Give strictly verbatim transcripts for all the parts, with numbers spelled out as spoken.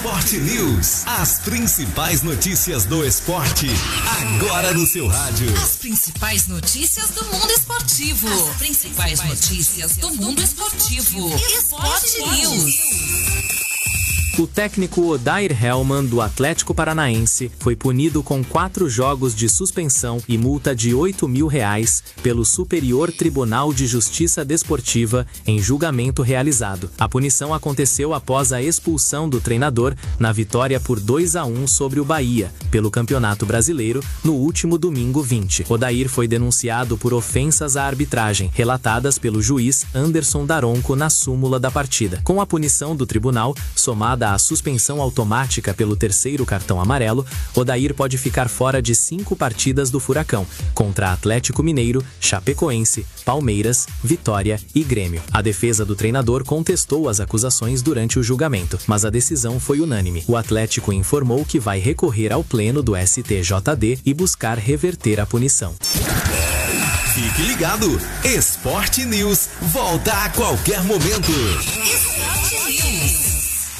Esporte News. As principais notícias do esporte, agora no seu rádio. As principais notícias do mundo esportivo. As principais notícias do mundo esportivo. Esporte News. O técnico Odair Hellmann, do Atlético Paranaense, foi punido com quatro jogos de suspensão e multa de oito mil reais pelo Superior Tribunal de Justiça Desportiva em julgamento realizado. A punição aconteceu após a expulsão do treinador na vitória por dois a um sobre o Bahia, pelo Campeonato Brasileiro, no último domingo vinte. Odair foi denunciado por ofensas à arbitragem, relatadas pelo juiz Anderson Daronco na súmula da partida. Com a punição do tribunal, somada a suspensão automática pelo terceiro cartão amarelo, Odair pode ficar fora de cinco partidas do Furacão, contra Atlético Mineiro, Chapecoense, Palmeiras, Vitória e Grêmio. A defesa do treinador contestou as acusações durante o julgamento, mas a decisão foi unânime. O Atlético informou que vai recorrer ao pleno do S T J D e buscar reverter a punição. Fique ligado, Esporte News volta a qualquer momento. Esporte News.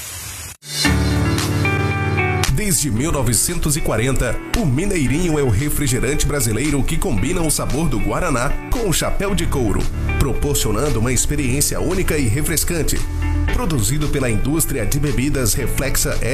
Desde mil novecentos e quarenta, o Mineirinho é o refrigerante brasileiro que combina o sabor do Guaraná com o chapéu de couro, proporcionando uma experiência única e refrescante. Produzido pela indústria de bebidas Reflexa